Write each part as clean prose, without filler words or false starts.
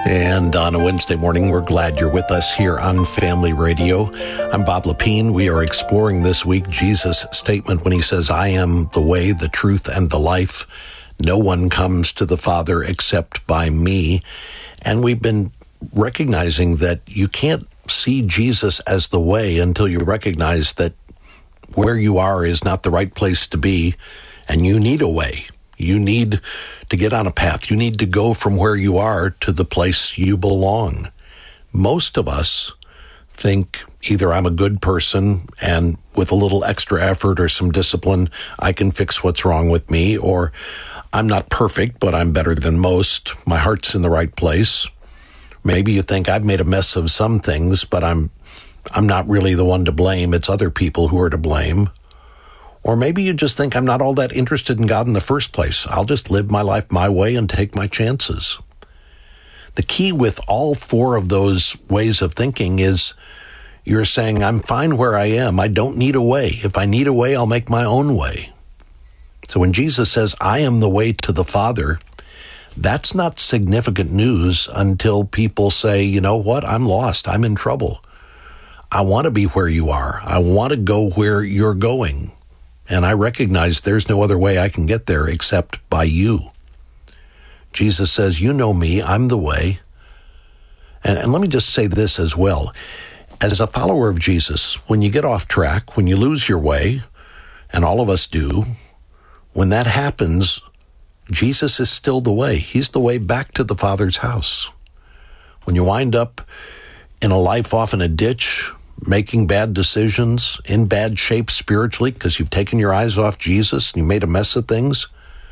And on a Wednesday morning, we're glad you're with us here on Family Radio. I'm Bob Lepine. We are exploring this week Jesus' statement when he says, I am the way, the truth, and the life. No one comes to the Father except by me. And we've been recognizing that you can't see Jesus as the way until you recognize that where you are is not the right place to be, and you need a way. You need to get on a path. You need to go from where you are to the place you belong. Most of us think either I'm a good person and with a little extra effort or some discipline, I can fix what's wrong with me, or I'm not perfect, but I'm better than most. My heart's in the right place. Maybe you think I've made a mess of some things, but I'm not really the one to blame. It's other people who are to blame. Or maybe you just think I'm not all that interested in God in the first place. I'll just live my life my way and take my chances. The key with all four of those ways of thinking is you're saying, I'm fine where I am. I don't need a way. If I need a way, I'll make my own way. So when Jesus says, I am the way to the Father, that's not significant news until people say, you know what, I'm lost. I'm in trouble. I want to be where you are. I want to go where you're going. And I recognize there's no other way I can get there except by you. Jesus says, you know me, I'm the way. And let me just say this as well. As a follower of Jesus, when you get off track, when you lose your way, and all of us do, when that happens, Jesus is still the way. He's the way back to the Father's house. When you wind up in a life off in a ditch, making bad decisions, in bad shape spiritually because you've taken your eyes off Jesus and you made a mess of things,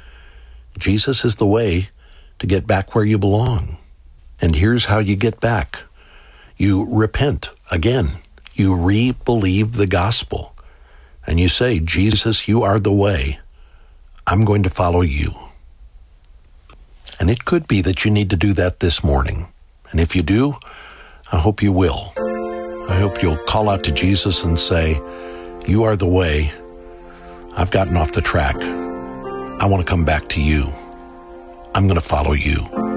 Jesus is the way to get back where you belong. And here's how you get back. You repent again. You re-believe the gospel. And you say, Jesus, you are the way. I'm going to follow you. And it could be that you need to do that this morning. And if you do, I hope you will. I hope you'll call out to Jesus and say, you are the way. I've gotten off the track. I want to come back to you. I'm going to follow you.